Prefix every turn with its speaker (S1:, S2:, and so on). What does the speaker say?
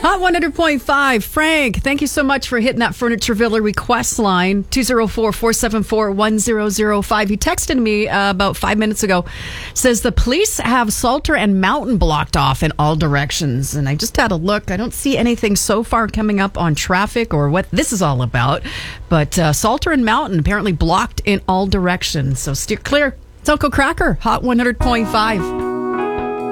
S1: Hot 100.5. Frank, thank you so much for hitting that Furniture Villa request line, 204-474-1005. He texted me about 5 minutes ago. Says the police have Salter and Mountain blocked off in all directions. And I just had a look. I don't see anything so far coming up on traffic or what this is all about. But Salter and Mountain apparently blocked in all directions. So steer clear. It's Uncle Cracker, Hot 100.5.